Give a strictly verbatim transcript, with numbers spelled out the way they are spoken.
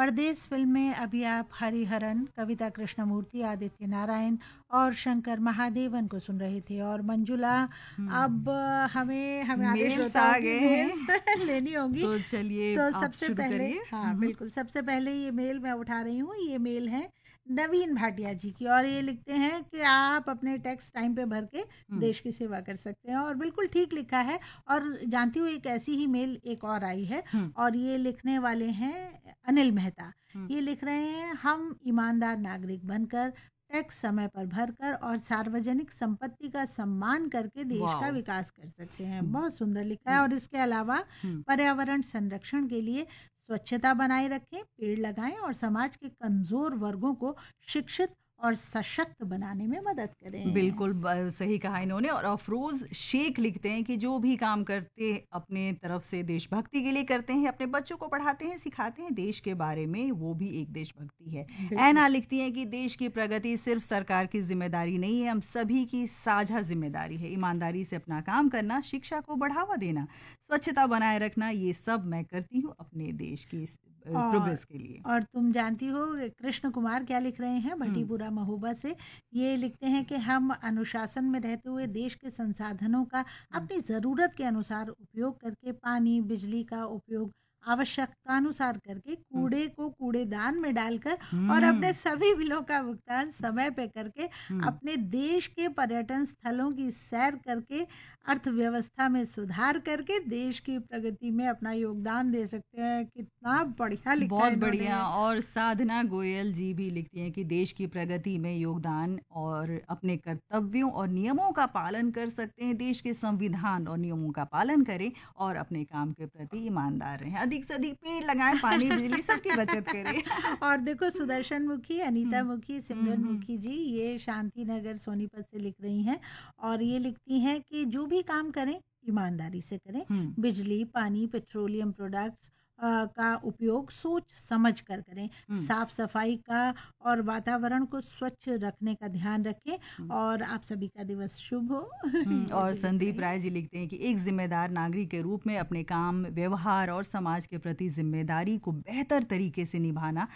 परदेस film में अभी आप हरिहरन, कविता कृष्णमूर्ति, आदित्य नारायण और शंकर महादेवन को सुन रहे थे। और मंजुला, अब हम्म, हमें हमारे मेल्स आ श्रोताओं की गए मेल्स हैं। लेनी होंगी। तो चलिए तो आप सबसे शुरू पहले, करिए। हाँ हम्म, बिल्कुल, सबसे पहले ये मेल मैं उठा रही हूँ। ये मेल है नवीन भाटिया जी की, और ये लिखते हैं कि आप अपने टैक्स टाइम पे भर के हम्म, देश की सेवा कर सकते हैं, और बिल्कुल ठीक लिखा है। और जानती हूँ एक ऐसी ही मेल एक और आई है, हम्म, और ये लिखने वाले हैं अनिल मेहता। हम्म, ये लिख रहे हैं, हम ईमानदार नागरिक बनकर, टैक्स समय पर भरकर और सार्वजनिक संपत्ति का सम्मान करके देश का वाओ। विकास कर सकते हैं। हम्म, बहुत सुंदर लिखा है। हम्म, और इसके अलावा हम्म, पर्यावरण संरक्षण के लिए स्वच्छता बनाए रखें, पेड़ लगाएं और समाज के कमजोर वर्गों को शिक्षित और सशक्त बनाने में मदद करें। बिल्कुल ब- सही कहा इन्होंने। और अफरोज शेख लिखते हैं कि जो भी काम करते हैं अपने तरफ से देशभक्ति के लिए करते हैं, अपने बच्चों को पढ़ाते हैं, सिखाते हैं देश के बारे में, वो भी एक देशभक्ति है। बिल्कुल। ऐना लिखती हैं कि देश की प्रगति सिर्फ सरकार की जिम्मेदारी नहीं है, हम सभी की साझा जिम्मेदारी है। ईमानदारी से अपना काम करना, शिक्षा को बढ़ावा देना, स्वच्छता बनाए रखना, ये सब मैं करती हूँ अपने देश की और प्रोग्रेस के लिए। और तुम जानती हो कृष्ण कुमार क्या लिख रहे हैं हम्म, भटीपुरा महोबा से। ये लिखते हैं कि हम अनुशासन में रहते हुए देश के संसाधनों का हम्म, अपनी ज़रूरत के अनुसार उपयोग करके, पानी बिजली का उपयोग आवश्यकतानुसार करके, हम्म, कूड़े को कूड़ेदान में डालकर और अपने हम्म, सभी बिलों का भुगतान समय पे करके, हम्म। अपने देश के पर्यटन स्थलों की सैर करके, अर्थव्यवस्था में सुधार करके देश की प्रगति में अपना योगदान दे सकते हैं। कितना बढ़िया लिखा है बहुत बढ़िया। इन्होंने। और साधना गोयल जी भी लिखती हैं कि देश की प्रगति में योगदान और अपने कर्तव्यों और नियमों का पालन कर सकते हैं। देश के संविधान और नियमों का पालन करें और अपने काम के प्रति ईमानदार रहें। अधिक से अधिक पेड़ लगाएं, पानी बिजली सबकी बचत करें। और देखो, सुदर्शन मुखी, अनीता हम्म, मुखी, हम्म, सिमरन हम्म, मुखी जी, ये शांति नगर सोनीपत से लिख रही हैं। और ये लिखती हैं कि जो भी काम करें ईमानदारी से करें। हम्म, बिजली, पानी, पेट्रोलियम प्रोडक्ट्स अ, का उपयोग सोच समझ कर करें। हम्म, साफ सफाई का और वातावरण को स्वच्छ रखने का ध्यान रखें। हम्म, और आप सभी का दिवस शुभ हो। हम्म। ये और भी लिख संदीप रही हैं। राय जी लिखते हैं कि एक जिम्मेदार नागरिक के रूप में अपने काम, व्यवहार और समाज के प्रति जिम्मेदारी को बेहतर तरीके से निभाना